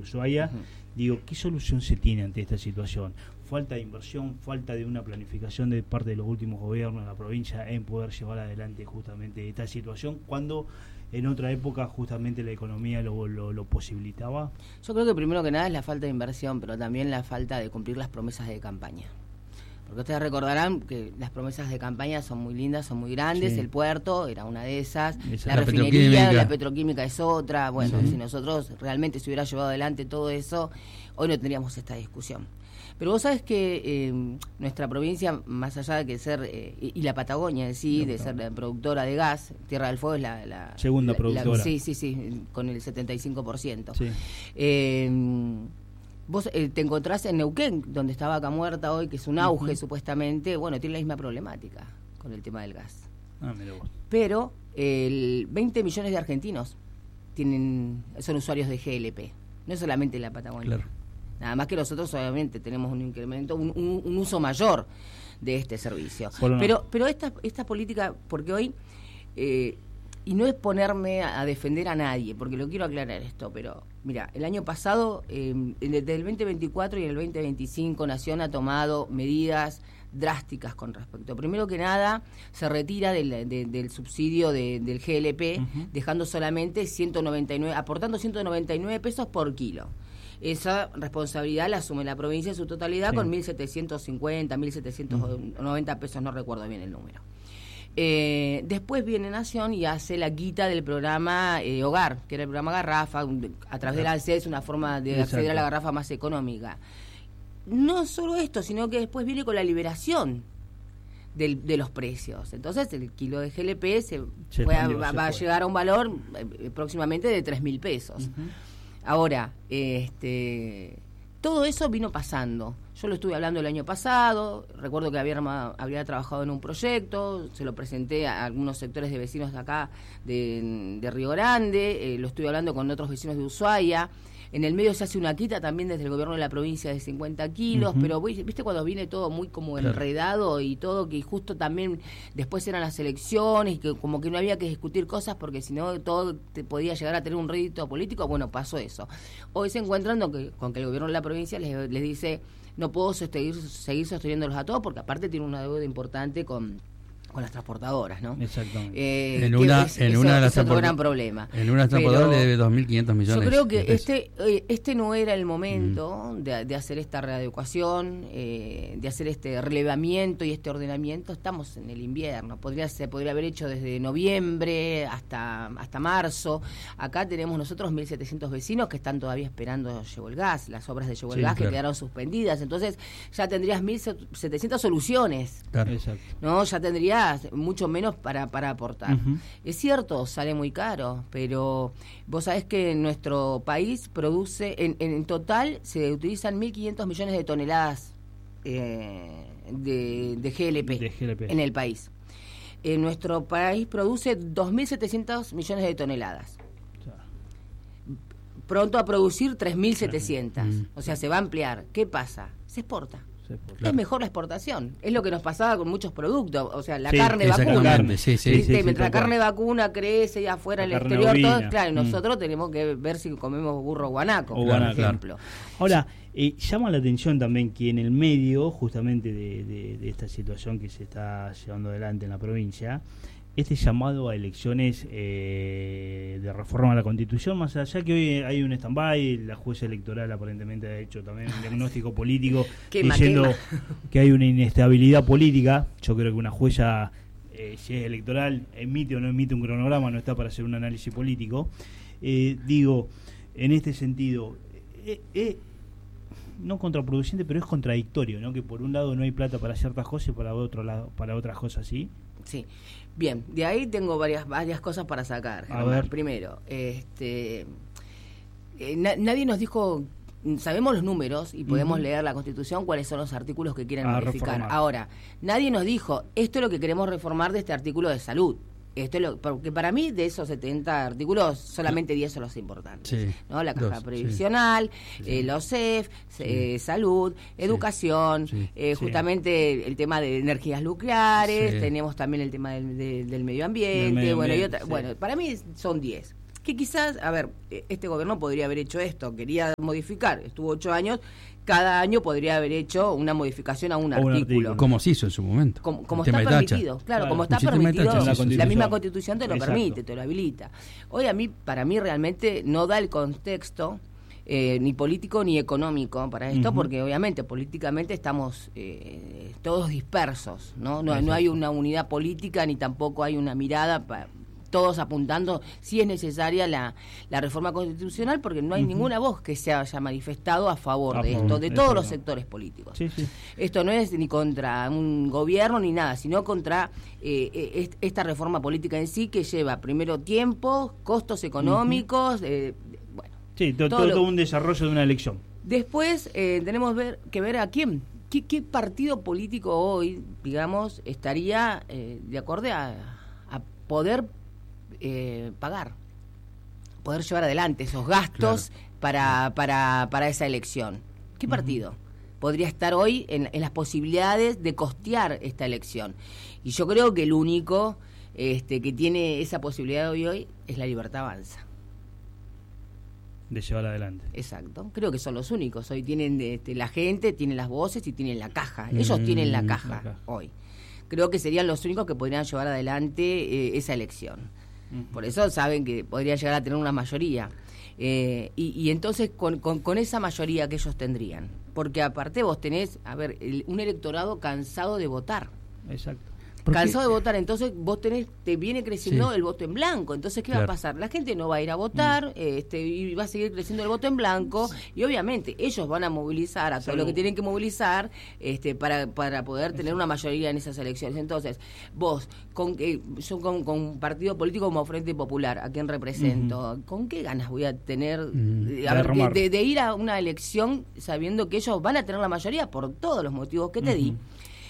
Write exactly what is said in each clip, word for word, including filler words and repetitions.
Ushuaia. Uh-huh. Digo, ¿qué solución se tiene ante esta situación? Falta de inversión, falta de una planificación de parte de los últimos gobiernos de la provincia en poder llevar adelante justamente esta situación, cuando en otra época justamente la economía lo, lo, lo posibilitaba. Yo creo que primero que nada es la falta de inversión, pero también la falta de cumplir las promesas de campaña. Porque ustedes recordarán que las promesas de campaña son muy lindas, son muy grandes, sí. El puerto era una de esas, Esa, la, la refinería, la petroquímica es otra. Bueno, sí. Si nosotros realmente se hubiera llevado adelante todo eso, hoy no tendríamos esta discusión. Pero vos sabés que eh, nuestra provincia, más allá de que ser, eh, y la Patagonia en sí, de ser la productora de gas, Tierra del Fuego es la... la segunda la, productora. La, sí, sí, sí, con el setenta y cinco por ciento. Sí. Eh, vos eh, te encontrás en Neuquén, donde está Vaca Muerta hoy, que es un auge uh-huh. supuestamente, bueno, tiene la misma problemática con el tema del gas. Ah, mira vos. Pero el veinte millones de argentinos tienen son usuarios de G L P, no es solamente la Patagonia. Claro. Nada más que nosotros obviamente tenemos un incremento, un, un, un uso mayor de este servicio. Bueno, pero pero esta esta política, porque hoy, eh, y no es ponerme a, a defender a nadie, porque lo quiero aclarar esto, pero mira, el año pasado, eh, desde el veinte veinticuatro y el veinte veinticinco, Nación ha tomado medidas drásticas con respecto. Primero que nada, se retira del, de, del subsidio de, del G L P, uh-huh. dejando solamente ciento noventa y nueve, aportando ciento noventa y nueve pesos por kilo. Esa responsabilidad la asume la provincia en su totalidad sí. con mil setecientos cincuenta, mil setecientos noventa uh-huh. pesos, no recuerdo bien el número. Eh, después viene Nación y hace la quita del programa eh, Hogar, que era el programa Garrafa, a través del ANSES, una forma de Exacto. acceder a la garrafa más económica. No solo esto, sino que después viene con la liberación del, de los precios. Entonces el kilo de G L P se, se fue a, va, va a llegar a un valor eh, próximamente de tres mil pesos. Uh-huh. Ahora, este, todo eso vino pasando. Yo lo estuve hablando el año pasado, recuerdo que había, había trabajado en un proyecto, se lo presenté a algunos sectores de vecinos de acá, de, de Río Grande, eh, lo estuve hablando con otros vecinos de Ushuaia. En el medio se hace una quita también desde el gobierno de la provincia de cincuenta kilos, uh-huh. pero viste cuando viene todo muy como claro. enredado y todo, que justo también después eran las elecciones y que como que no había que discutir cosas porque si no todo te podía llegar a tener un rédito político. Bueno, pasó eso. Hoy se encuentran con que, con que el gobierno de la provincia les, les dice no puedo seguir, seguir sosteniéndolos a todos porque aparte tiene una deuda importante con... con las transportadoras, ¿no? Exactamente. Eh, en una, es, en eso, una de las es otro gran problema. En una transportadora le debe dos mil quinientos millones. Yo creo que este eh, este no era el momento mm. de, de hacer esta readecuación, eh, de hacer este relevamiento y este ordenamiento. Estamos en el invierno. Podría se podría haber hecho desde noviembre hasta hasta marzo. Acá tenemos nosotros mil setecientos vecinos que están todavía esperando Llegó el Gas, las obras de Llegó el sí, Gas claro. que quedaron suspendidas. Entonces ya tendrías mil setecientas soluciones. Claro. Exacto. No, ya tendrías mucho menos para, para aportar. Uh-huh. Es cierto, sale muy caro, pero vos sabés que nuestro país produce, en, en total se utilizan mil quinientos millones de toneladas eh, de, de, G L P de G L P en el país. Eh, nuestro país produce dos mil setecientos millones de toneladas. Pronto a producir tres mil setecientos. Uh-huh. O sea, se va a ampliar. ¿Qué pasa? Se exporta. Claro. Es mejor la exportación. Es lo que nos pasaba con muchos productos. O sea, la sí, carne vacuna. Sí, sí, sí, sí, Mientras sí, la carne vacuna crece y afuera en el exterior, todo, claro, mm. nosotros tenemos que ver si comemos burro guanaco, por guanaco, ejemplo. Claro. Ahora, eh, llama la atención también que en el medio, justamente de, de, de esta situación que se está llevando adelante en la provincia, este llamado a elecciones eh, de reforma a la Constitución, más allá que hoy hay un stand-by, la jueza electoral aparentemente ha hecho también un diagnóstico político diciendo que hay una inestabilidad política. Yo creo que una jueza, eh, si es electoral, emite o no emite un cronograma, no está para hacer un análisis político. Eh, digo, en este sentido, eh, eh, no contraproducente, pero es contradictorio, ¿no? Que por un lado no hay plata para ciertas cosas y para otro lado para otras cosas sí. Sí, bien, de ahí tengo varias varias cosas para sacar. A ver. Primero, este, eh, na, nadie nos dijo, sabemos los números y podemos uh-huh. leer la Constitución, cuáles son los artículos que quieren a modificar. Reformar. Ahora, nadie nos dijo, esto es lo que queremos reformar de este artículo de salud. Esto es lo, porque para mí de esos setenta artículos solamente diez son los importantes, sí, ¿no? La caja dos, previsional, sí. eh, los C E F, sí. eh, salud, educación, sí. Eh, justamente sí. el tema de energías nucleares, sí. tenemos también el tema del, de, del medio ambiente, del medio bueno, ambiente, y otra, sí. bueno, para mí son diez. que quizás, a ver, este gobierno podría haber hecho esto, quería modificar, estuvo ocho años, cada año podría haber hecho una modificación a un, un artículo. artículo. Como se hizo en su momento. Como, como está permitido, claro, claro, como está permitido, la, la misma Constitución te lo Exacto. permite, te lo habilita. Hoy a mí, para mí realmente no da el contexto eh, ni político ni económico para esto, uh-huh. porque obviamente políticamente estamos eh, todos dispersos, ¿no? No, no hay una unidad política ni tampoco hay una mirada para todos apuntando si es necesaria la, la reforma constitucional, porque no hay uh-huh. ninguna voz que se haya manifestado a favor a de favor, esto, de todos los sectores políticos. Sí, sí. Esto no es ni contra un gobierno ni nada, sino contra eh, esta reforma política en sí, que lleva primero tiempo, costos económicos, uh-huh. eh, bueno. Sí, to, todo, todo un desarrollo de una elección. Después eh, tenemos ver, que ver a quién, qué, qué partido político hoy, digamos, estaría eh, de acuerdo a, a poder Eh, pagar, poder llevar adelante esos gastos claro. para, para, para esa elección. ¿Qué partido uh-huh. podría estar hoy en, en las posibilidades de costear esta elección? Y yo creo que el único este, que tiene esa posibilidad hoy, hoy es la Libertad Avanza. De llevar adelante. Exacto. Creo que son los únicos. Hoy tienen este, la gente, tienen las voces y tienen la caja. Ellos mm, tienen la caja, la caja hoy. Creo que serían los únicos que podrían llevar adelante eh, esa elección. Por eso saben que podría llegar a tener una mayoría. Eh, y, y entonces con, con, con esa mayoría que ellos tendrían. Porque aparte vos tenés, a ver, el, un electorado cansado de votar. Exacto. Cansado de votar, entonces vos tenés, te viene creciendo sí. el voto en blanco. Entonces, ¿qué claro. va a pasar? La gente no va a ir a votar, mm. este, y va a seguir creciendo el voto en blanco, y obviamente ellos van a movilizar a todo Salud. lo que tienen que movilizar este, para, para poder tener una mayoría en esas elecciones. Entonces, vos, con eh, yo con, con un partido político como Frente Popular, a quien represento, mm-hmm. ¿con qué ganas voy a tener mm. a ver, de, de, de ir a una elección sabiendo que ellos van a tener la mayoría por todos los motivos que te mm-hmm. di?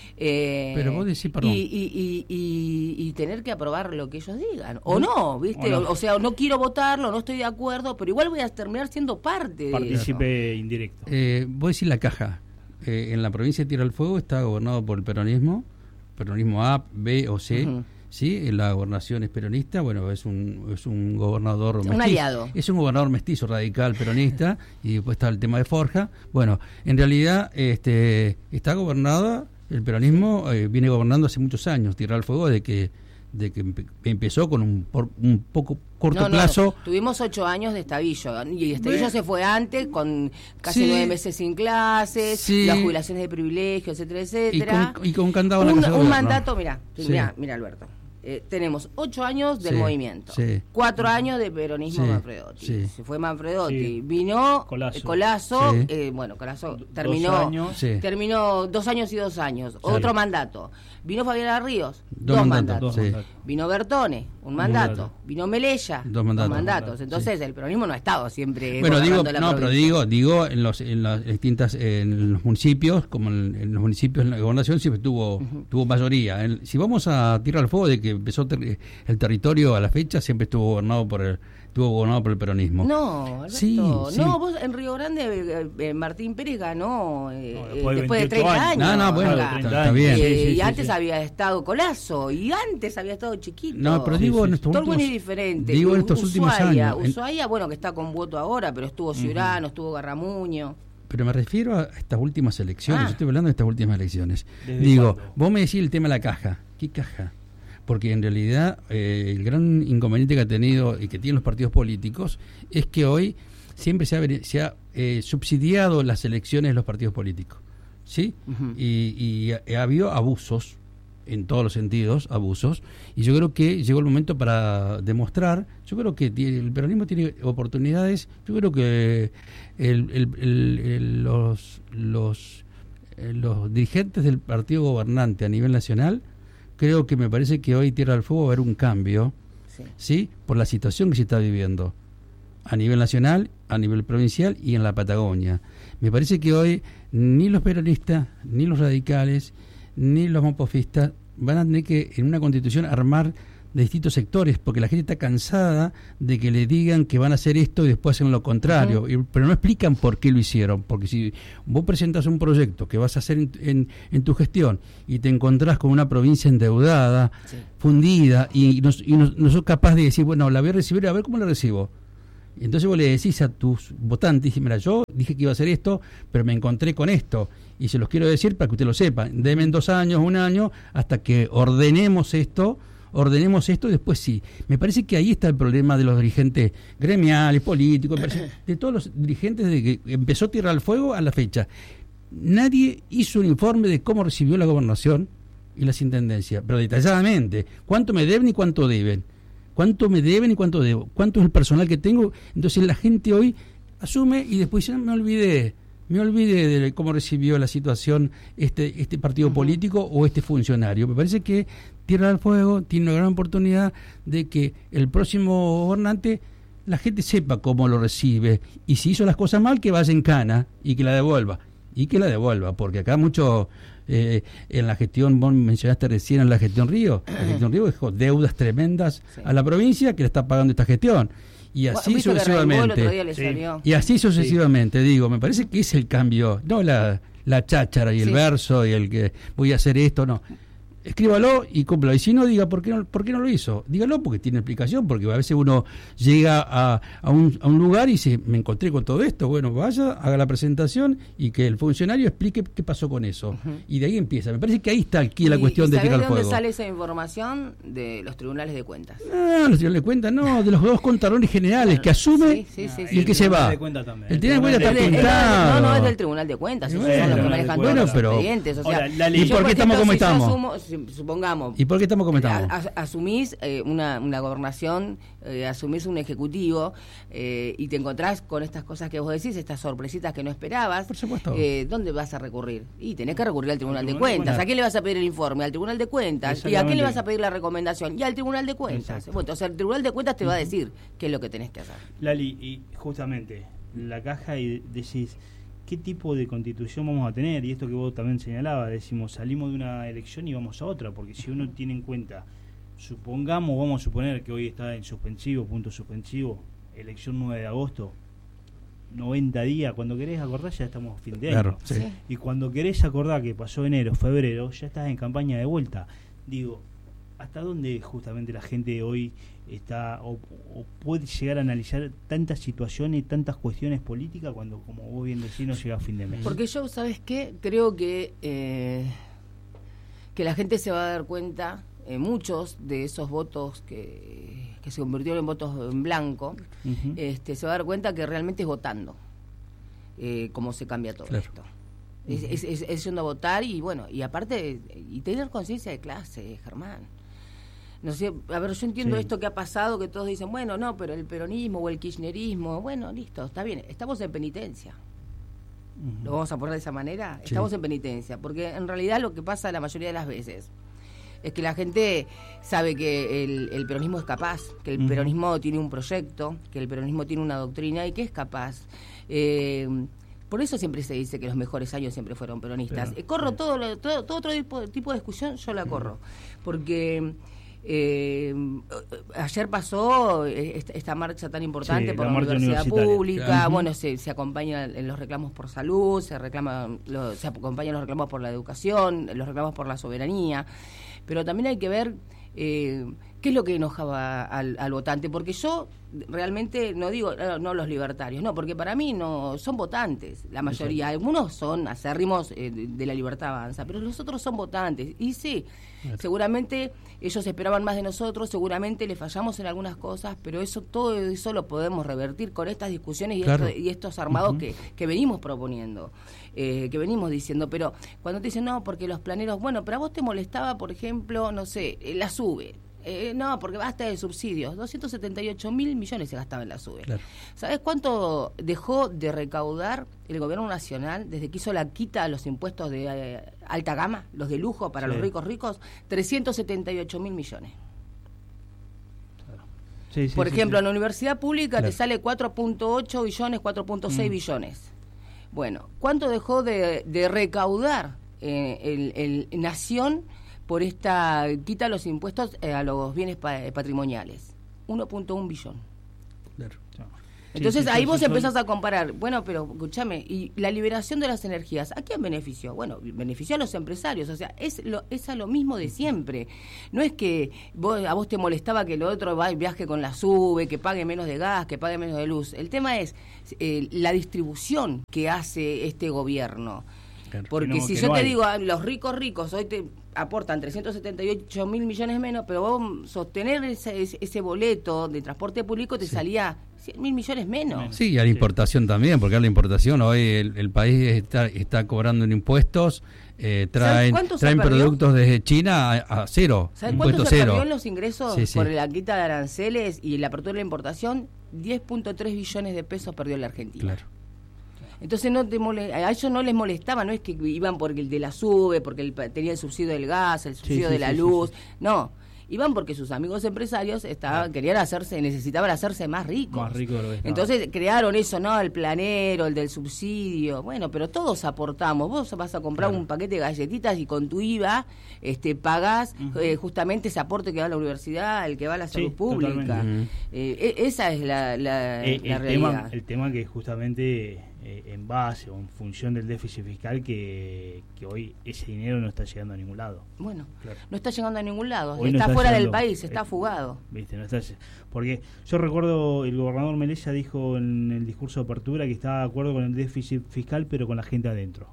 Eh, pero vos decís, perdón. Y, y, y, y, y tener que aprobar lo que ellos digan o no, ¿viste? O, no. o, o sea, no quiero votarlo, no estoy de acuerdo, pero igual voy a terminar siendo parte Partícipe de eso. indirecto. Eh, vos decís la caja. Eh, en la provincia de Tierra del Fuego está gobernado por el peronismo, peronismo A, B o C. Uh-huh. Sí, la gobernación es peronista, bueno, es un es un gobernador mestizo, un aliado. Es un gobernador mestizo radical peronista y después está el tema de Forja. Bueno, en realidad este está gobernada. El peronismo eh, viene gobernando hace muchos años Tierra del Fuego, de que de que empe- empezó con un, por, un poco corto no, no, plazo. Tuvimos ocho años de estabillo, y Estabillo bueno, se fue antes, con casi sí, nueve meses sin clases, sí, las jubilaciones de privilegio, etcétera, etcétera. Y con, y con candado en un, la casa de un gobierno. mandato, mira, Sí. mira, mira Alberto. Eh, tenemos ocho años del Sí, movimiento, sí. cuatro años de peronismo Sí, Manfredotti. sí. Se fue Manfredotti, Sí. vino Colazo. eh, Colazo, Sí. eh, bueno, Colazo Dos terminó, años. Sí. terminó dos años y dos años, Sí. otro mandato. Vino Fabiola Ríos, Dos dos, mandatos, mandatos. sí. mandatos. Vino Bertone, un mandato. mandato. Vino Melella, Dos mandatos. Entonces Sí. el peronismo no ha estado siempre Bueno, digo, gobernando la no, pero provincia. digo, digo en los en las distintas en los municipios, como en, en los municipios en la gobernación siempre tuvo uh-huh. tuvo mayoría. En, si vamos a Tierra del Fuego, de que empezó ter, el territorio a la fecha, siempre estuvo gobernado por el estuvo gobernado por el peronismo. No, Alberto, sí, no, sí. vos en Río Grande eh, eh, Martín Pérez ganó eh, No, después, después de después de veintiocho treinta años. No, no, bueno, acá. está, está bien. Eh, Sí, sí, y sí, antes sí. había estado Colazo, y antes había estado Chiquito. No, pero digo Sí, en sí. estos Torguen últimos es diferente. digo en U- estos últimos Ushuaia, años. En- Ushuaia, bueno, que está con voto ahora, pero estuvo Ciurano, uh-huh. estuvo Garramuño. Pero me refiero a estas últimas elecciones. Ah. Yo estoy hablando de estas últimas elecciones. ¿Desde Digo, cuándo? vos me decís el tema de la caja. ¿Qué caja? Porque en realidad eh, el gran inconveniente que ha tenido y que tienen los partidos políticos es que hoy siempre se ha, veni- se ha eh, subsidiado las elecciones de los partidos políticos, ¿sí? Uh-huh. Y, y ha, ha habido abusos, en todos los sentidos, abusos, y yo creo que llegó el momento para demostrar, yo creo que tiene, el peronismo tiene oportunidades, yo creo que el, el, el, el, los, los, eh, los dirigentes del partido gobernante a nivel nacional, creo que me parece que hoy Tierra del Fuego va a haber un cambio, Sí. ¿sí? Por la situación que se está viviendo a nivel nacional, a nivel provincial y en la Patagonia. Me parece que hoy ni los peronistas, ni los radicales, ni los mopofistas van a tener que en una constitución armar de distintos sectores, porque la gente está cansada de que le digan que van a hacer esto y después hacen lo contrario, uh-huh. y, pero no explican por qué lo hicieron, porque si vos presentas un proyecto que vas a hacer en, en, en tu gestión y te encontrás con una provincia endeudada, sí. fundida, y, y, no, y no, no sos capaz de decir, bueno, la voy a recibir, a ver cómo la recibo. Entonces vos le decís a tus votantes, mira, yo dije que iba a hacer esto, pero me encontré con esto, y se los quiero decir para que usted lo sepa, denme en dos años, un año, hasta que ordenemos esto, ordenemos esto y después sí. Me parece que ahí está el problema de los dirigentes gremiales, políticos, de todos los dirigentes desde que empezó Tierra del Fuego a la fecha. Nadie hizo un informe de cómo recibió la gobernación y las intendencias, pero detalladamente, cuánto me deben y cuánto deben. ¿Cuánto me deben y cuánto debo? ¿Cuánto es el personal que tengo? Entonces la gente hoy asume y después ya me olvidé, me olvidé de cómo recibió la situación este este partido uh-huh. político o este funcionario. Me parece que Tierra del Fuego tiene una gran oportunidad de que el próximo gobernante la gente sepa cómo lo recibe y si hizo las cosas mal que vaya en cana y que la devuelva. Y que la devuelva, porque acá mucho... Eh, en la gestión, vos mencionaste recién en la gestión Río, la gestión Río dejó deudas tremendas sí. a la provincia que le está pagando esta gestión y así sucesivamente sí. y así sucesivamente sí. digo, me parece que es el cambio, no la, la cháchara y el sí. verso y el que voy a hacer esto, no, escríbalo y cúmplalo, y si no, diga por qué no, por qué no lo hizo, dígalo porque tiene explicación, porque a veces uno llega a, a, un, a un lugar y dice, me encontré con todo esto, bueno, vaya, haga la presentación y que el funcionario explique qué pasó con eso, uh-huh. y de ahí empieza, me parece que ahí está aquí la y, cuestión ¿y de tirar el fuego. ¿De dónde sale esa información? De los tribunales de cuentas. No, los tribunales de cuentas no, de los dos contadores generales, bueno, que asume sí, sí, sí, y el que se va. De cuenta también. El tribunal de cuentas está pintado. No, no, es del tribunal de cuentas, esos son los que manejan todos los expedientes. O sea, ¿y por qué estamos como estamos? Supongamos, ¿y por qué estamos como estamos? As, asumís eh, una, una gobernación, eh, asumís un ejecutivo eh, y te encontrás con estas cosas que vos decís, estas sorpresitas que no esperabas. Por supuesto. Eh, ¿Dónde vas a recurrir? Y tenés que recurrir al Tribunal, tribunal de Cuentas. ¿A quién le vas a pedir el informe? Al Tribunal de Cuentas. ¿Y a quién le vas a pedir la recomendación? Y al Tribunal de Cuentas. Bueno, o sea, el Tribunal de Cuentas te va a decir qué es lo que tenés que hacer. Lali, y justamente la caja y decís, ¿qué tipo de constitución vamos a tener? Y esto que vos también señalabas, decimos, salimos de una elección y vamos a otra, porque si uno tiene en cuenta, supongamos, vamos a suponer que hoy está en suspensivo, punto suspensivo, elección nueve de agosto, noventa días, cuando querés acordar ya estamos a fin de año. Claro, sí. Y cuando querés acordar que pasó enero, febrero, ya estás en campaña de vuelta. Digo, ¿hasta dónde justamente la gente hoy está o, o puede llegar a analizar tantas situaciones y tantas cuestiones políticas cuando, como vos bien decís, no llega a fin de mes? Porque yo, ¿sabes qué? Creo que eh, que la gente se va a dar cuenta, eh, muchos de esos votos que, que se convirtieron en votos en blanco, uh-huh. este, se va a dar cuenta que realmente es votando eh, cómo se cambia todo claro. esto. Es, uh-huh. es, es, es yendo a votar y bueno, y aparte, y tener conciencia de clase, Germán. No sé, a ver, yo entiendo sí. esto que ha pasado, que todos dicen, bueno, no, pero el peronismo o el kirchnerismo, bueno, listo, está bien, estamos en penitencia. Uh-huh. ¿Lo vamos a poner de esa manera? Sí. Estamos en penitencia, porque en realidad lo que pasa la mayoría de las veces es que la gente sabe que el, el peronismo es capaz, que el uh-huh. peronismo tiene un proyecto, que el peronismo tiene una doctrina y que es capaz. Eh, por eso siempre se dice que los mejores años siempre fueron peronistas. Pero, eh, corro sí. todo, lo, todo, todo otro tipo, tipo de discusión, yo la corro, uh-huh. porque... Eh, ayer pasó esta, esta marcha tan importante sí, por la, la universidad pública, claro. bueno, se, se acompaña en los reclamos por salud, se reclama, lo, se acompañan los reclamos por la educación, los reclamos por la soberanía, pero también hay que ver eh, qué es lo que enojaba al, al votante, porque yo realmente no digo, no, no los libertarios, no, porque para mí no son votantes, la mayoría, algunos son acérrimos eh, de, de la Libertad Avanza, pero los otros son votantes, y sí, claro. seguramente ellos esperaban más de nosotros, seguramente le fallamos en algunas cosas, pero eso todo eso lo podemos revertir con estas discusiones y, claro. esto, y estos armados uh-huh. que, que venimos proponiendo, eh, que venimos diciendo, pero cuando te dicen, no, porque los planeros, bueno, pero a vos te molestaba, por ejemplo, no sé, la SUBE. Eh, no, porque basta de subsidios. doscientos setenta y ocho mil millones se gastaba en la SUBE. Claro. ¿Sabes cuánto dejó de recaudar el gobierno nacional desde que hizo la quita a los impuestos de eh, alta gama, los de lujo para sí. los ricos ricos? trescientos setenta y ocho mil millones. Claro. Sí, sí, Por sí, ejemplo, sí. en la universidad pública claro. te sale cuatro punto ocho billones, cuatro punto seis mm. billones. Bueno, ¿cuánto dejó de, de recaudar eh, el, el Nación por esta quita los impuestos eh, a los bienes pa- patrimoniales. uno punto uno billón. Claro. Entonces Sí, sí, ahí sí, vos sí, empezás son- a comparar, bueno, pero escúchame, y la liberación de las energías, ¿a quién benefició? Bueno, benefició a los empresarios, o sea, es lo, es a lo mismo de siempre. No es que vos, a vos te molestaba que el otro va y viaje con la SUBE, que pague menos de gas, que pague menos de luz. El tema es eh, la distribución que hace este gobierno. Claro. Porque Que no- si que yo no te hay. digo, ah, los ricos ricos hoy te aportan trescientos setenta y ocho mil millones menos, pero vos sostener ese, ese, ese boleto de transporte público te Sí. salía cien mil millones menos. Menos. Sí, y a la importación también, porque a la importación hoy el, el país está, está cobrando en impuestos, eh, traen, cuánto se traen perdió? productos desde China a, a cero, ¿Sabes cuánto impuesto se cero. perdió en los ingresos Sí, sí. por la quita de aranceles y la apertura de la importación? diez punto tres billones de pesos perdió la Argentina. Claro. Entonces no te mole- a ellos no les molestaba, no es que iban porque el de la SUBE, porque el, pa- tenía el subsidio del gas, el subsidio sí, de la sí, sí, luz, sí. no, iban porque sus amigos empresarios estaban, querían hacerse, necesitaban hacerse más ricos. Más rico de lo que estaba. Entonces crearon eso, ¿no? El planero, el del subsidio, bueno, pero todos aportamos. Vos vas a comprar Claro. un paquete de galletitas y con tu I V A este, pagás Ujú. eh, justamente ese aporte que va a la universidad, el que va a la salud Sí, pública. totalmente. Ujú. Eh, e- esa es la, la, Eh, la el, realidad. tema, el tema que justamente eh, en base o en función del déficit fiscal que, que hoy ese dinero no está llegando a ningún lado. Bueno, Claro. no está llegando a ningún lado, Hoy no está, está fuera del llegando, país, está eh, fugado. ¿Viste? No está, porque yo recuerdo el gobernador Melella dijo en el discurso de apertura que estaba de acuerdo con el déficit fiscal pero con la gente adentro.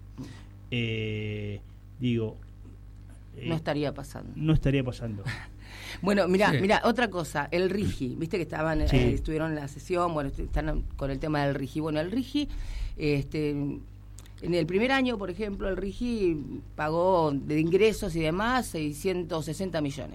Eh, digo, eh, No estaría pasando. no estaría pasando. Bueno, mira, Sí. mira, otra cosa, el RIGI, viste que estaban, Sí. eh, estuvieron en la sesión, bueno, est- están con el tema del RIGI. Bueno, el RIGI, este, en el primer año, por ejemplo, el RIGI pagó de ingresos y demás seiscientos sesenta millones.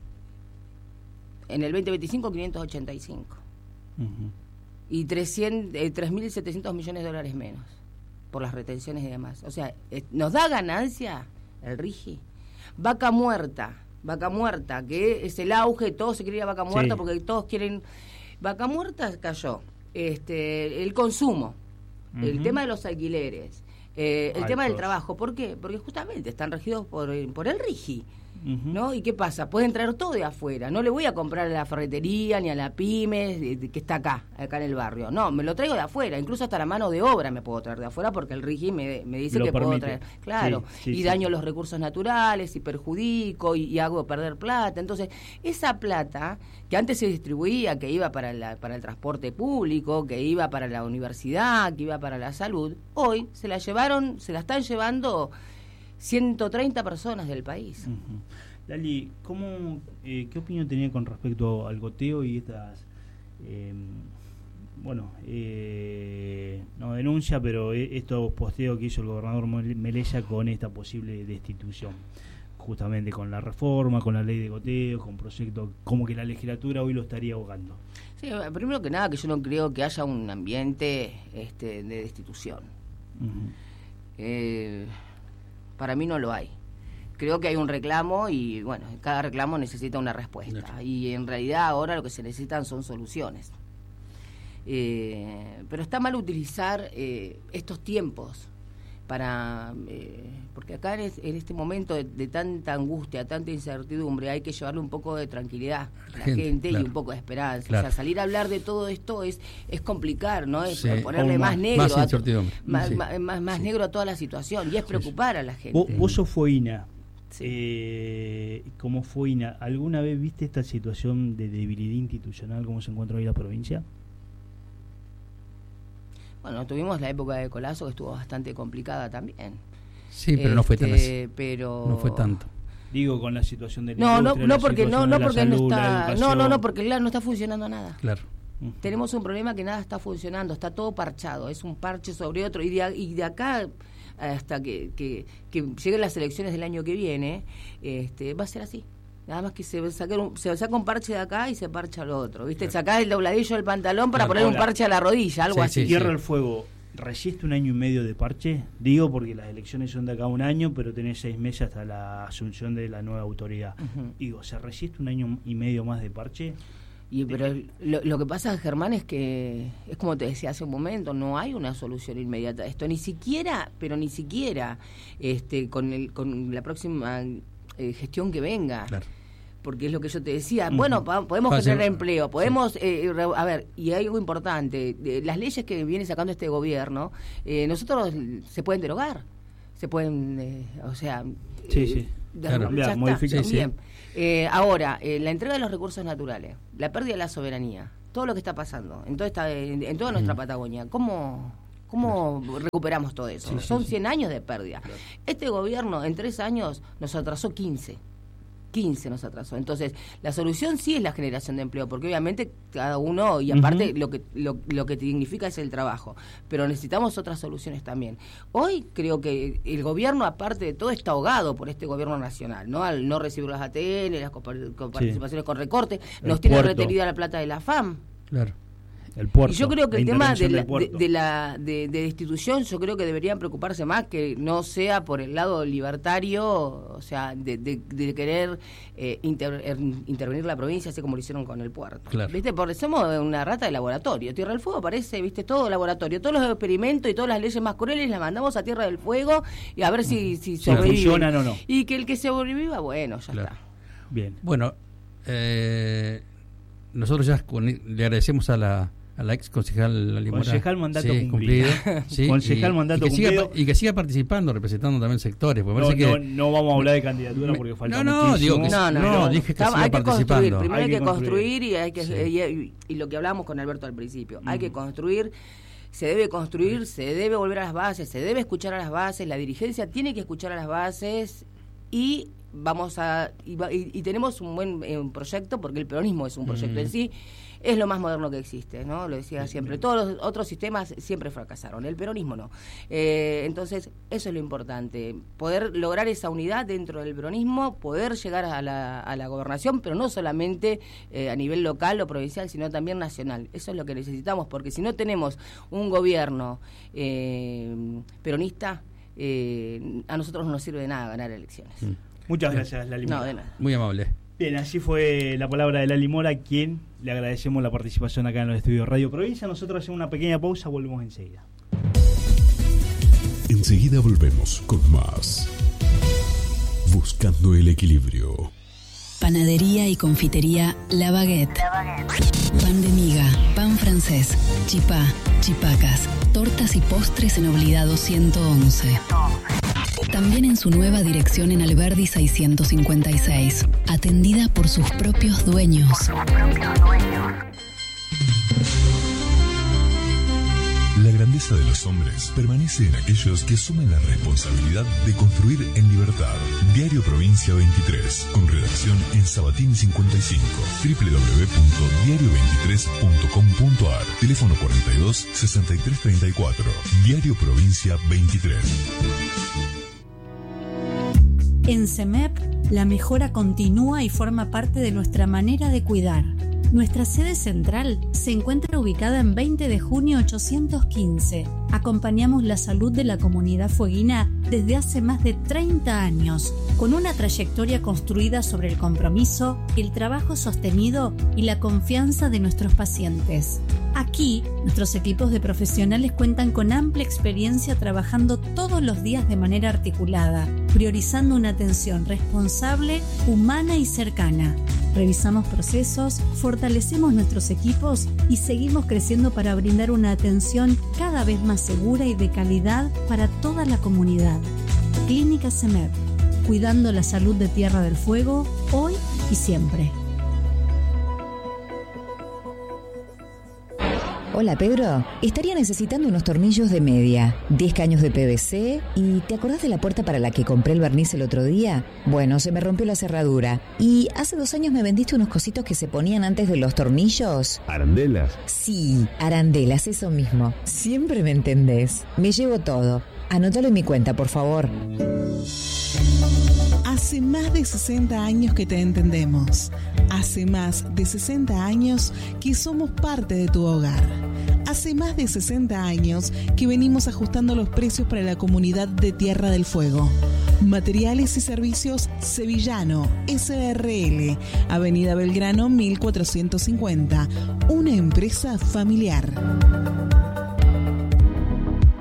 En el veinte veinticinco, quinientos ochenta y cinco. Ujú. Y trescientos, eh, tres mil setecientos millones de dólares menos por las retenciones y demás. O sea, eh, ¿nos da ganancia el RIGI? Vaca muerta, vaca muerta, que es el auge, todos se quieren ir a vaca muerta Sí. porque todos quieren... Vaca muerta cayó. Este, el consumo, el Ujú. tema de los alquileres, eh, el tema del Altos. trabajo. ¿Por qué? Porque justamente están regidos por, el- por el RIGI. Ujú. ¿No? ¿Y qué pasa? Pueden traer todo de afuera. No le voy a comprar a la ferretería ni a la pyme de- de- que está acá, acá en el barrio. No, me lo traigo de afuera. Incluso hasta la mano de obra me puedo traer de afuera porque el RIGI me, me dice Lo que puedo permite. traer. Claro. Sí, sí, y sí. daño los recursos naturales y perjudico y, y hago perder plata. Entonces, esa plata que antes se distribuía, que iba para, la, para el transporte público, que iba para la universidad, que iba para la salud, hoy se la llevaron, se la están llevando ciento treinta personas del país. Ujú. Lali, ¿cómo, eh, ¿qué opinión tenía con respecto al goteo y estas, eh, bueno, eh, no denuncia, pero eh, estos posteos que hizo el gobernador Mel- Melella con esta posible destitución? Justamente con la reforma, con la ley de goteo, con proyectos, como que la legislatura hoy lo estaría ahogando. Sí, primero que nada que yo no creo que haya un ambiente este, de destitución. Ujú. Eh, para mí no lo hay. Creo que hay un reclamo y bueno, cada reclamo necesita una respuesta. Claro. Y en realidad ahora lo que se necesitan son soluciones. Eh, pero está mal utilizar eh, estos tiempos para eh, porque acá en, es- en este momento de, de tanta angustia, tanta incertidumbre, hay que llevarle un poco de tranquilidad a la Gente, gente, claro. y un poco de esperanza. Claro. O sea, salir a hablar de todo esto es es complicar, ¿no? Es Sí. ponerle Aún más más. negro, Más a to- incertidumbre. más, Sí. más, más- más Sí. negro a toda la situación y es preocupar a la gente. Vos, vos sos Foina. Sí. Eh, como Foina, ¿alguna vez viste esta situación de debilidad institucional como se encuentra hoy la provincia? Bueno, tuvimos la época de Colazo que estuvo bastante complicada también. Sí, pero no fue tan así. Este, Pero... No fue tanto. Digo, con la situación de la No, no, industria, no la porque no, situación no de la porque no salud, la está, no, educación. no, no porque claro, no está funcionando nada. Claro. Ujú. Tenemos un problema que nada está funcionando, está todo parchado, es un parche sobre otro y de, a- y de acá hasta que, que, que lleguen las elecciones del año que viene, este, va a ser así. Nada más que se saca un, se saca un parche de acá y se parcha lo otro, ¿viste? Claro. Sacás el dobladillo del pantalón para Claro. poner un Ahora. parche a la rodilla, algo Sí, así. sí, Tierra el fuego, ¿resiste un año y medio de parche? Digo porque las elecciones son de acá a un año, pero tenés seis meses hasta la asunción de la nueva autoridad. Ujú. Digo, ¿se resiste un año y medio más de parche? Y pero lo, lo que pasa, Germán, es que es como te decía hace un momento, no hay una solución inmediata a esto, ni siquiera, pero ni siquiera este con el con la próxima eh, gestión que venga. Claro. Porque es lo que yo te decía, Uh-huh. bueno, pa- podemos Fácil. generar empleo, podemos, eh, re- a ver, y hay algo importante, de, las leyes que viene sacando este gobierno, eh, nosotros se pueden derogar, se pueden, eh, o sea, Sí, eh, sí. de- Claro. ya Cambiar, está, modificar. Sí, sí. bien. Eh, ahora, eh, la entrega de los recursos naturales, la pérdida de la soberanía, todo lo que está pasando en toda, esta, en, en toda nuestra Mm. Patagonia, ¿cómo, cómo recuperamos todo eso? Sí, sí, Son sí. cien años de pérdida. Este gobierno en tres años nos atrasó quince. quince nos atrasó. Entonces, la solución sí es la generación de empleo, porque obviamente cada uno, y aparte Ujú. lo que lo, lo que significa es el trabajo, pero necesitamos otras soluciones también. Hoy creo que el gobierno, aparte de todo, está ahogado por este gobierno nacional, ¿no? Al no recibir las A T N, las compa- con participaciones con recorte, El nos tiene puerto. retenida la plata de la F A M. Claro. El puerto. Y yo creo que la el tema de intervención la, del de, puerto. de la de, de destitución, yo creo que deberían preocuparse más que no sea por el lado libertario, o sea, de, de, de querer eh, inter, er, intervenir la provincia, así como lo hicieron con el puerto. Claro. ¿Viste? Porque somos una rata de laboratorio. Tierra del Fuego parece, ¿viste? Todo laboratorio. Todos los experimentos y todas las leyes más crueles las mandamos a Tierra del Fuego y a ver si, si Si sobreviven. funcionan o no. Y que el que sobreviva, bueno, ya Claro. está. Bien. Bueno, eh, nosotros ya con- le agradecemos a la a la ex concejal Lali Mora. Concejal mandato Sí, cumplido. Sí, Concejal y- mandato y que siga cumplido. pa- y que siga participando, representando también sectores. Porque No, parece no, que, no vamos a hablar de candidatura porque falta no, no, muchísimo. digo que No, no, no, no. dije que Estamos- siga hay que construir, participando. primero Hay hay que que construir y hay que Sí. y, y lo que hablamos con Alberto al principio, hay Mm. que construir, se debe construir, se debe volver a las bases, se debe escuchar a las bases, la dirigencia tiene que escuchar a las bases y vamos a y, va- y- y tenemos un buen eh, un proyecto, porque el peronismo es un proyecto Mm. en sí, es lo más moderno que existe, ¿no? Lo decía siempre. Todos los otros sistemas siempre fracasaron, el peronismo no. Eh, entonces, eso es lo importante, poder lograr esa unidad dentro del peronismo, poder llegar a la, a la gobernación, pero no solamente eh, a nivel local o provincial, sino también nacional. Eso es lo que necesitamos, porque si no tenemos un gobierno eh, peronista, eh, a nosotros no nos sirve de nada ganar elecciones. Mm. Muchas gracias, Lali No, Mora. de nada. Muy amable. Bien, así fue la palabra de Lali Mora, quien le agradecemos la participación acá en los estudios Radio Provincia. Nosotros hacemos una pequeña pausa, volvemos enseguida. Enseguida volvemos con más. Buscando el equilibrio. Panadería y confitería La Baguette. Pan de miga, pan francés, chipá, chipacas, tortas y postres en Obligado ciento once. También en su nueva dirección en Alberdi seiscientos cincuenta y seis, atendida por sus propios dueños. La grandeza de los hombres permanece en aquellos que asumen la responsabilidad de construir en libertad. Diario Provincia veintitrés, con redacción en Sabatini cincuenta y cinco, doble u doble u doble u punto diario veintitrés punto com punto a r, teléfono cuarenta y dos, sesenta y tres treinta y cuatro. Diario Provincia veintitrés. En CEMEP, la mejora continúa y forma parte de nuestra manera de cuidar. Nuestra sede central se encuentra ubicada en veinte de junio ochocientos quince. Acompañamos la salud de la comunidad fueguina desde hace más de treinta años, con una trayectoria construida sobre el compromiso, el trabajo sostenido y la confianza de nuestros pacientes. Aquí, nuestros equipos de profesionales cuentan con amplia experiencia trabajando todos los días de manera articulada, priorizando una atención responsable, humana y cercana. Revisamos procesos, fortalecemos nuestros equipos y seguimos creciendo para brindar una atención cada vez más segura y de calidad para toda la comunidad. Clínica CEMEP, cuidando la salud de Tierra del Fuego, hoy y siempre. Hola Pedro, estaría necesitando unos tornillos de media, diez caños de P V C y ¿te acordás de la puerta para la que compré el barniz el otro día? Bueno, se me rompió la cerradura y hace dos años me vendiste unos cositos que se ponían antes de los tornillos. ¿Arandelas? Sí, arandelas, eso mismo. Siempre me entendés. Me llevo todo. Anótalo en mi cuenta, por favor. Hace más de sesenta años que te entendemos. Hace más de sesenta años que somos parte de tu hogar. Hace más de sesenta años que venimos ajustando los precios para la comunidad de Tierra del Fuego. Materiales y Servicios Sevillano, S R L, Avenida Belgrano mil cuatrocientos cincuenta, una empresa familiar.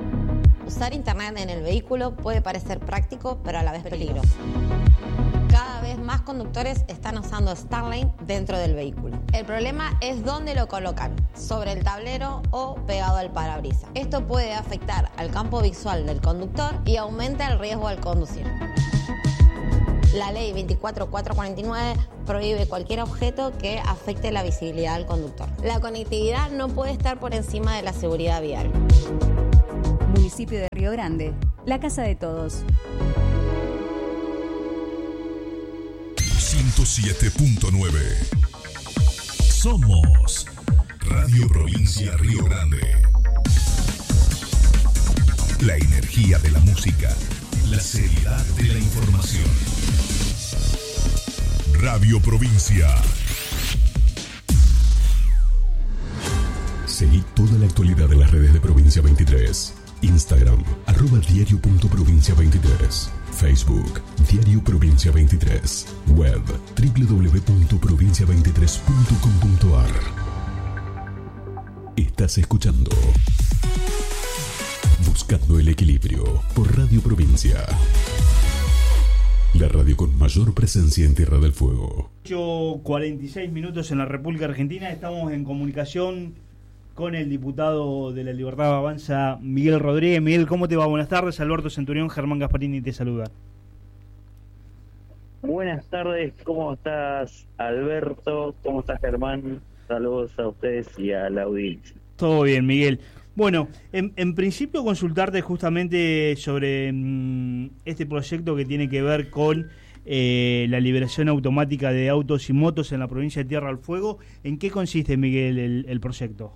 Usar internet en el vehículo puede parecer práctico, pero a la vez peligroso. Cada vez más conductores están usando Starlink dentro del vehículo. El problema es dónde lo colocan, sobre el tablero o pegado al parabrisas. Esto puede afectar al campo visual del conductor y aumenta el riesgo al conducir. La ley veinticuatro mil cuatrocientos cuarenta y nueve prohíbe cualquier objeto que afecte la visibilidad del conductor. La conectividad no puede estar por encima de la seguridad vial. Municipio de Río Grande, la casa de todos. ciento siete punto nueve. Somos Radio Provincia Río Grande. La energía de la música, la seriedad de la información. Radio Provincia. Seguí toda la actualidad de las redes de Provincia veintitrés. Instagram, arroba diario punto provincia veintitrés. Facebook, Diario Provincia veintitrés. Web, doble u doble u doble u punto provincia veintitrés punto com punto a r. Estás escuchando Buscando el Equilibrio por Radio Provincia. La radio con mayor presencia en Tierra del Fuego. ocho cuarenta y seis minutos en la República Argentina. Estamos en comunicación con el diputado de la Libertad Avanza, Miguel Rodríguez. Miguel, ¿cómo te va? Buenas tardes. Alberto Centurión, Germán Gasparini te saluda. Buenas tardes, ¿cómo estás, Alberto? ¿Cómo estás, Germán? Saludos a ustedes y a la audiencia. Todo bien, Miguel. Bueno, en, en principio consultarte justamente sobre mmm, este proyecto que tiene que ver con eh, la liberación automática de autos y motos en la provincia de Tierra del Fuego. ¿En qué consiste, Miguel, el, el proyecto?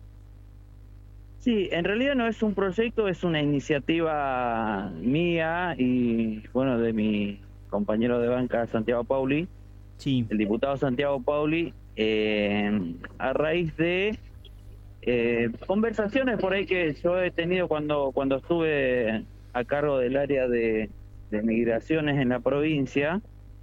Sí, en realidad no es un proyecto, es una iniciativa mía y, bueno, de mi compañero de banca, Santiago Pauli, sí. El diputado Santiago Pauli, eh, a raíz de eh, conversaciones por ahí que yo he tenido cuando, cuando estuve a cargo del área de, de migraciones en la provincia,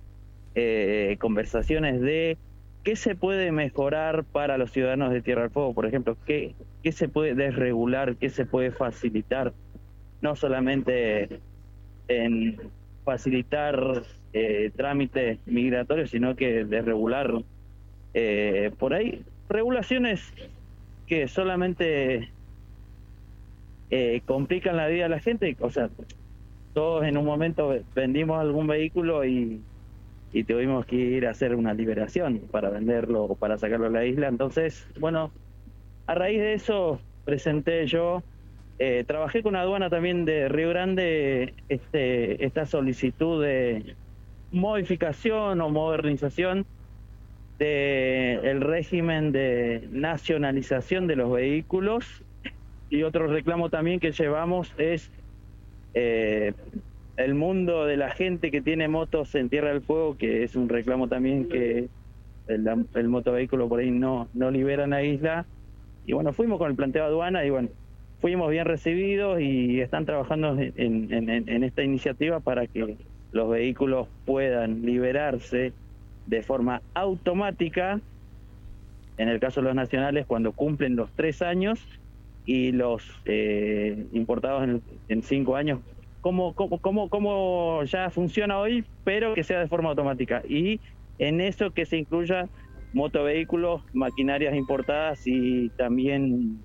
eh, conversaciones de qué se puede mejorar para los ciudadanos de Tierra del Fuego, por ejemplo, qué, qué se puede desregular, qué se puede facilitar, no solamente en facilitar eh, trámites migratorios, sino que desregular eh, por ahí regulaciones que solamente eh, complican la vida a la gente. O sea, todos en un momento vendimos algún vehículo y y tuvimos que ir a hacer una liberación para venderlo o para sacarlo a la isla. Entonces, bueno, a raíz de eso presenté yo, eh, trabajé con aduana también de Río Grande este, esta solicitud de modificación o modernización de el régimen de nacionalización de los vehículos, y otro reclamo también que llevamos es eh, el mundo de la gente que tiene motos en Tierra del Fuego, que es un reclamo también que el, el motovehículo por ahí no, no liberan a isla. Y bueno, fuimos con el planteo de aduana y bueno, fuimos bien recibidos y están trabajando en, en, en, en esta iniciativa para que los vehículos puedan liberarse de forma automática, en el caso de los nacionales, cuando cumplen los tres años, y los eh, importados en, en cinco años, Como, como, como, como ya funciona hoy, pero que sea de forma automática. Y en eso que se incluya motovehículos, maquinarias importadas y también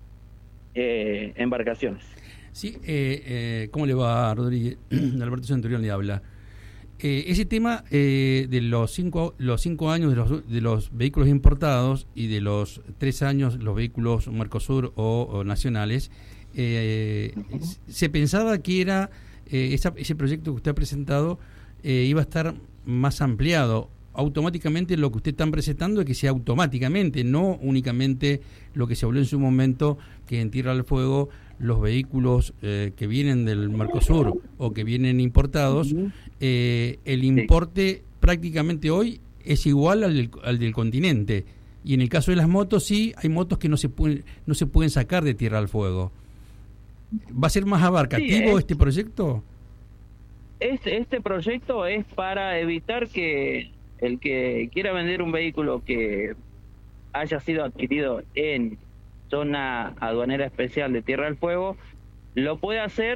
eh, embarcaciones. Sí, eh, eh, ¿cómo le va, Rodríguez? Alberto Centurión le habla. Eh, ese tema eh, de los cinco, los cinco años de los, de los vehículos importados y de los tres años los vehículos Mercosur o, o nacionales, Eh, uh-huh. se pensaba que era eh, esa, ese proyecto que usted ha presentado eh, iba a estar más ampliado. Automáticamente lo que usted está presentando es que sea automáticamente, no únicamente lo que se habló en su momento, que en Tierra del Fuego los vehículos eh, que vienen del Mercosur o que vienen importados, uh-huh. eh, el importe sí. prácticamente hoy es igual al del, al del continente, y en el caso de las motos sí, hay motos que no se pueden, no se pueden sacar de Tierra del Fuego. ¿Va a ser más abarcativo sí, es, este proyecto? Este, este proyecto es para evitar que el que quiera vender un vehículo que haya sido adquirido en zona aduanera especial de Tierra del Fuego lo pueda hacer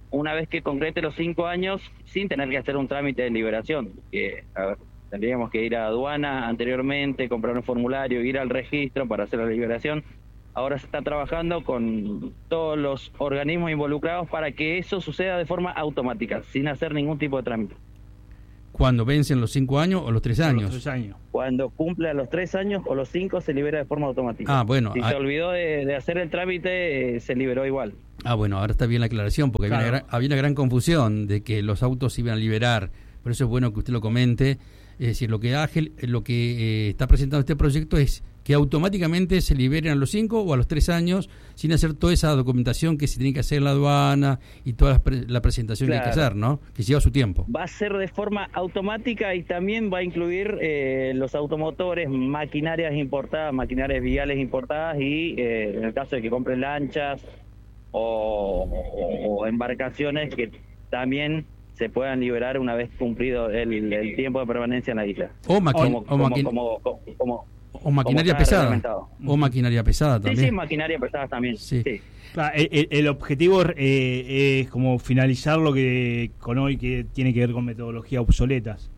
una vez que concrete los cinco años sin tener que hacer un trámite de liberación. Que, a ver, tendríamos que ir a aduana anteriormente, comprar un formulario, ir al registro para hacer la liberación. Ahora se está trabajando con todos los organismos involucrados para que eso suceda de forma automática, sin hacer ningún tipo de trámite. ¿Cuándo vencen los cinco años o los tres años? Los tres años. Cuando cumpla los tres años o los cinco se libera de forma automática. Ah, bueno. Si ah, se olvidó de, de hacer el trámite, eh, se liberó igual. Ah, bueno, ahora está bien la aclaración, porque Claro. había, una gran, había una gran confusión de que los autos se iban a liberar. Por eso es bueno que usted lo comente. Es decir, lo que Ángel, lo que eh, está presentando este proyecto es que automáticamente se liberen a los cinco o a los tres años sin hacer toda esa documentación que se tiene que hacer en la aduana y toda la, pre- la presentación Claro. que hay que hacer, ¿no? Que lleva su tiempo. Va a ser de forma automática y también va a incluir eh, los automotores, maquinarias importadas, maquinarias viales importadas y eh, en el caso de que compren lanchas o, o- o embarcaciones que también se puedan liberar una vez cumplido el, el tiempo de permanencia en la isla. O, maqui- Como, o, como, maqui- como, como, como- o maquinaria como está pesada. reglamentado. O maquinaria pesada Sí, también. sí, maquinaria pesada también. Sí. Sí. Claro, el, el- el objetivo eh, es como finalizar lo que con hoy que tiene que ver con metodologías obsoletas.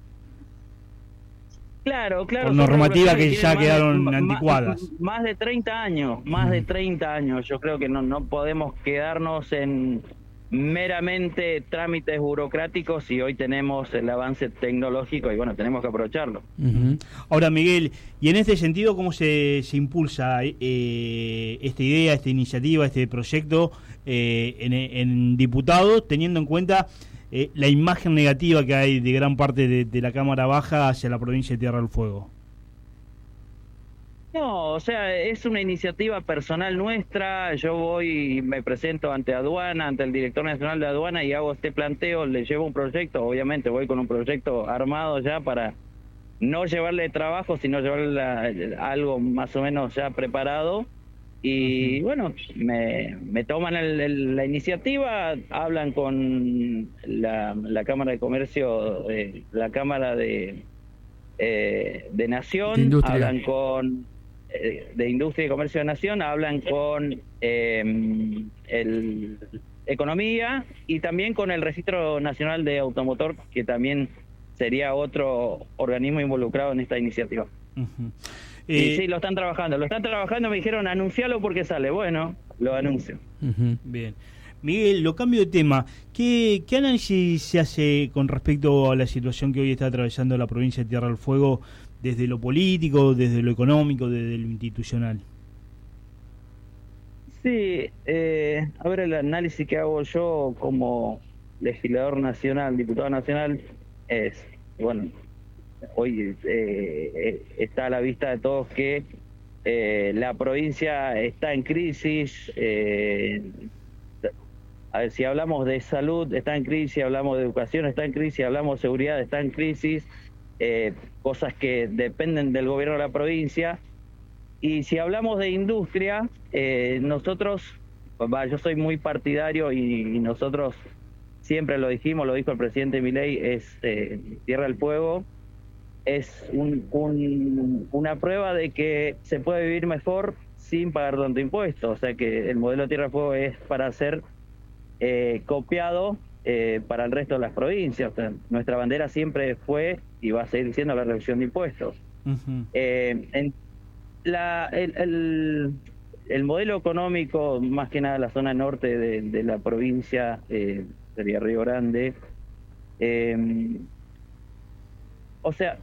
Claro, claro. Por son normativas regulaciones que ya tienen más de- quedaron ma- anticuadas. ma- Más de treinta años, más de treinta años. Yo creo que no, no podemos quedarnos en meramente trámites burocráticos y hoy tenemos el avance tecnológico y bueno, tenemos que aprovecharlo. Ujú. Ahora, Miguel, y en este sentido, ¿cómo se, se impulsa eh, esta idea, esta iniciativa, este proyecto eh, en, en diputados, teniendo en cuenta eh, la imagen negativa que hay de gran parte de, de la Cámara Baja hacia la provincia de Tierra del Fuego? No, o sea, es una iniciativa personal nuestra. Yo voy y me presento ante aduana, ante el director nacional de aduana y hago este planteo, le llevo un proyecto, obviamente voy con un proyecto armado ya para no llevarle trabajo, sino llevarle la- algo más o menos ya preparado. Y bueno, me, me toman el- el- la iniciativa, hablan con la, la Cámara de Comercio, eh, la Cámara de, eh, de Nación, De Industria. hablan con eh, de Industria y Comercio de Nación, hablan con eh, el Economía y también con el Registro Nacional de Automotor, que también sería otro organismo involucrado en esta iniciativa. Ujú. Y Eh, sí, lo están trabajando, lo están trabajando, me dijeron anuncialo porque sale. Bueno, lo anuncio. Ujú. Bien. Miguel, lo cambio de tema. ¿Qué, ¿Qué análisis se hace con respecto a la situación que hoy está atravesando la provincia de Tierra del Fuego desde lo político, desde lo económico, desde lo institucional? Sí, eh, a ver, el análisis que hago yo como legislador nacional, diputado nacional, es, bueno, hoy eh, está a la vista de todos que eh, la provincia está en crisis. eh, a ver, si hablamos de salud, está en crisis, si hablamos de educación, está en crisis, si hablamos de seguridad, está en crisis, eh, cosas que dependen del gobierno de la provincia. Y si hablamos de industria, eh, nosotros, va, yo soy muy partidario y, y nosotros siempre lo dijimos, lo dijo el presidente Milei, es eh, Tierra del Fuego, es un, un, una prueba de que se puede vivir mejor sin pagar tanto impuesto. O sea que el modelo Tierra del Fuego es para ser eh, copiado eh, para el resto de las provincias. O sea, nuestra bandera siempre fue y va a seguir siendo la reducción de impuestos. Ujú. Eh, en la, el, el, el modelo económico, más que nada la zona norte de, de la provincia, eh, sería Río Grande, eh, o sea,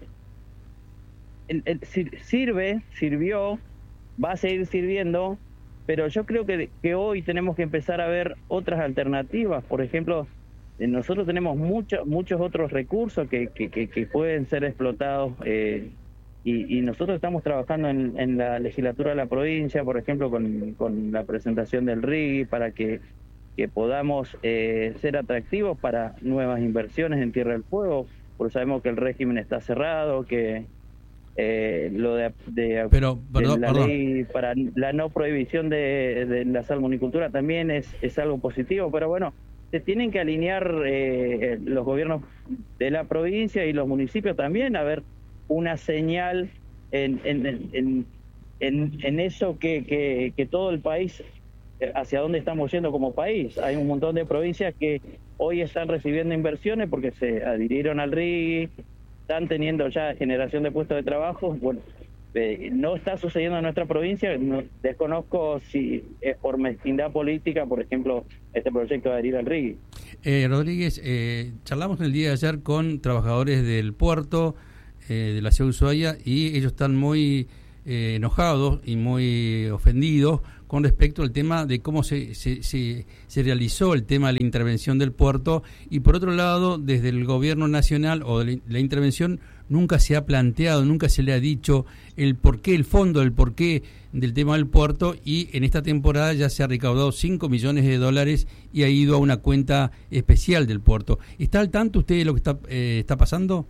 el, el, sir- sirve, sirvió, va a seguir sirviendo, pero yo creo que, que hoy tenemos que empezar a ver otras alternativas. Por ejemplo, eh, nosotros tenemos muchos muchos otros recursos que, que, que, que pueden ser explotados eh, y, y nosotros estamos trabajando en, en la legislatura de la provincia, por ejemplo, con, con la presentación del R I G I para que, que podamos eh, ser atractivos para nuevas inversiones en Tierra del Fuego, porque sabemos que el régimen está cerrado, que eh, lo de, de, Pero, de perdón, la perdón. ley para la no prohibición de, de la salmonicultura también es, es algo positivo, pero bueno, se tienen que alinear eh, los gobiernos de la provincia y los municipios también a ver una señal en, en, en, en, en eso que, que, que todo el país hacia dónde estamos yendo como país. Hay un montón de provincias que hoy están recibiendo inversiones porque se adhirieron al R I G I, están teniendo ya generación de puestos de trabajo. Bueno, eh, no está sucediendo en nuestra provincia. No, desconozco si es por mezquindad política, por ejemplo, este proyecto de adherir al R I G I. Eh, Rodríguez, eh, charlamos el día de ayer con trabajadores del puerto eh, de la ciudad de Ushuaia y ellos están muy eh, enojados y muy ofendidos con respecto al tema de cómo se, se, se, se realizó el tema de la intervención del puerto, y por otro lado, desde el gobierno nacional o de la intervención nunca se ha planteado, nunca se le ha dicho el porqué, el fondo, el porqué del tema del puerto, y en esta temporada ya se ha recaudado cinco millones de dólares y ha ido a una cuenta especial del puerto. ¿Está al tanto usted de lo que está, eh, está pasando?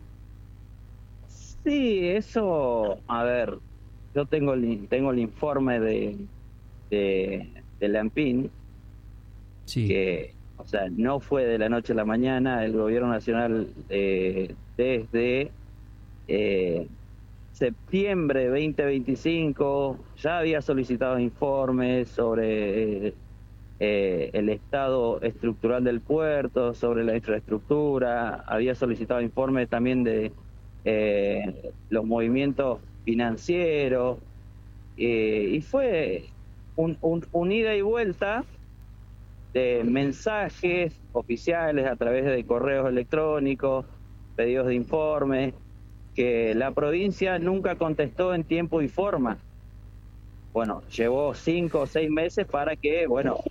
Sí, eso, a ver, yo tengo el, tengo el informe de... de, de la ANPIN, sí. que, o sea, no fue de la noche a la mañana. El gobierno nacional eh, desde eh, septiembre de veinte veinticinco ya había solicitado informes sobre eh, eh, el estado estructural del puerto, sobre la infraestructura, había solicitado informes también de eh, los movimientos financieros, eh, y fue Un, un, un ida y vuelta de mensajes oficiales a través de correos electrónicos, pedidos de informes, que la provincia nunca contestó en tiempo y forma. Bueno, llevó cinco o seis meses para que, bueno,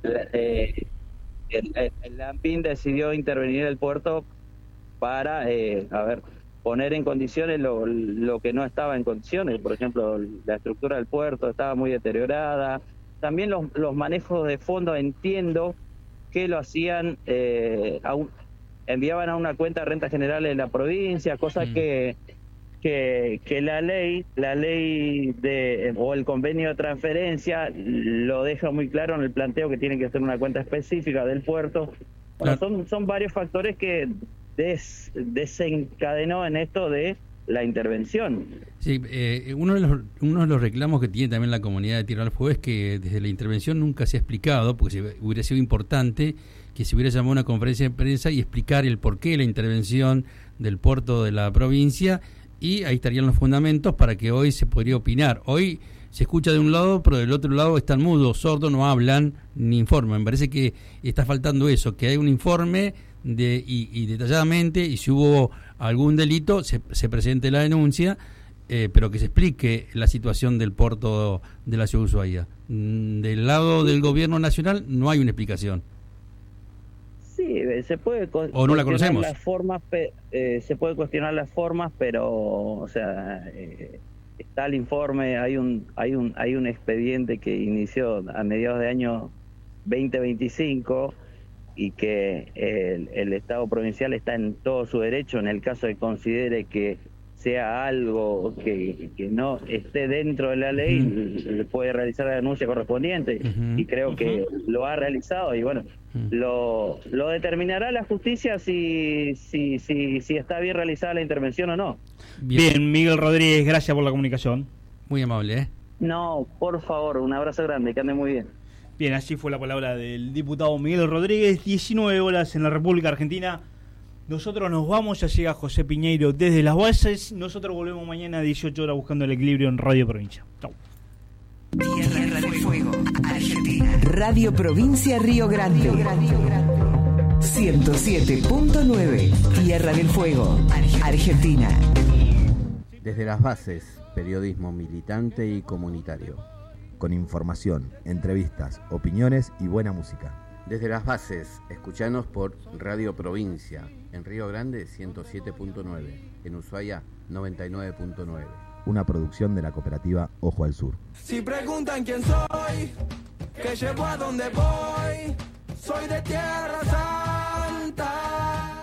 eh, el, el, el ANPIN decidió intervenir el puerto para, eh, a ver, poner en condiciones lo, lo que no estaba en condiciones. Por ejemplo, la estructura del puerto estaba muy deteriorada. También los, los manejos de fondos, entiendo que lo hacían, eh, a un, enviaban a una cuenta de rentas generales de la provincia, cosa mm. que, que que la ley, la ley de o el convenio de transferencia lo deja muy claro en el planteo que tiene que ser una cuenta específica del puerto. Bueno, claro. son, son varios factores que Des, desencadenó en esto de la intervención. Sí, eh, uno de los uno de los reclamos que tiene también la comunidad de Tierra del Fuego es que desde la intervención nunca se ha explicado, porque se, hubiera sido importante que se hubiera llamado una conferencia de prensa y explicar el porqué de la intervención del puerto de la provincia, y ahí estarían los fundamentos para que hoy se podría opinar. Hoy se escucha de un lado, pero del otro lado están mudos, sordos, no hablan ni informan. Me parece que está faltando eso, que hay un informe de y, y detalladamente, y si hubo algún delito se, se presente la denuncia, eh, pero que se explique la situación del puerto de la ciudad de Ushuaia. Mm, del lado del gobierno nacional no hay una explicación. Sí, se puede co- o no la conocemos. Las formas, pe- eh, se puede cuestionar las formas, pero, o sea, eh, está el informe, hay un hay un hay un expediente que inició a mediados de año veinte veinticinco, y que el, el Estado provincial está en todo su derecho, en el caso de que considere que sea algo que, que no esté dentro de la ley, uh-huh. le puede realizar la denuncia correspondiente, uh-huh. y creo que uh-huh. lo ha realizado, y bueno, uh-huh. lo lo determinará la justicia si, si, si, si está bien realizada la intervención o no. Bien, bien, Miguel Rodríguez, gracias por la comunicación. Muy amable, ¿eh? No, por favor, un abrazo grande, que ande muy bien. Bien, así fue la palabra del diputado Miguel Rodríguez. diecinueve horas en la República Argentina. Nosotros nos vamos, ya llega José Piñeiro desde las bases. Nosotros volvemos mañana a dieciocho horas buscando el equilibrio en Radio Provincia. Chau. Tierra del Fuego, Argentina. Radio Provincia Río Grande. ciento siete punto nueve. Tierra del Fuego, Argentina. Desde las bases, periodismo militante y comunitario. Con información, entrevistas, opiniones y buena música. Desde las bases, escuchanos por Radio Provincia, en Río Grande ciento siete punto nueve, en Ushuaia noventa y nueve punto nueve. Una producción de la cooperativa Ojo al Sur. Si preguntan quién soy, que llevo a donde voy, soy de Tierra Santa.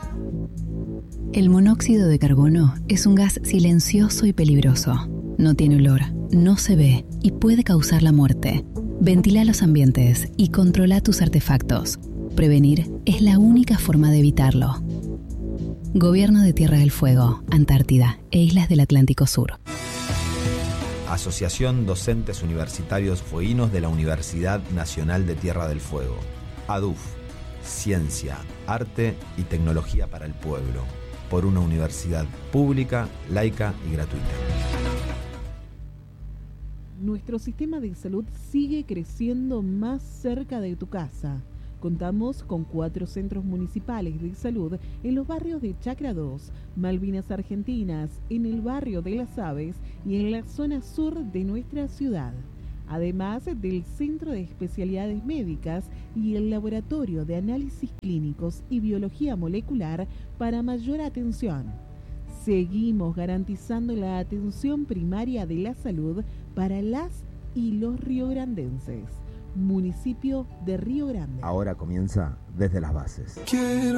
El monóxido de carbono es un gas silencioso y peligroso. No tiene olor, no se ve y puede causar la muerte. Ventila los ambientes y controla tus artefactos. Prevenir es la única forma de evitarlo. Gobierno de Tierra del Fuego, Antártida e Islas del Atlántico Sur. Asociación Docentes Universitarios Fueguinos de la Universidad Nacional de Tierra del Fuego. A D U F, Ciencia, Arte y Tecnología para el Pueblo, por una universidad pública, laica y gratuita. Nuestro sistema de salud sigue creciendo más cerca de tu casa. Contamos con cuatro centros municipales de salud en los barrios de Chacra dos, Malvinas Argentinas, en el barrio de Las Aves y en la zona sur de nuestra ciudad. Además del Centro de Especialidades Médicas y el Laboratorio de Análisis Clínicos y Biología Molecular para mayor atención. Seguimos garantizando la atención primaria de la salud para las y los riograndenses. Municipio de Río Grande. Ahora comienza Desde las Bases. Quiero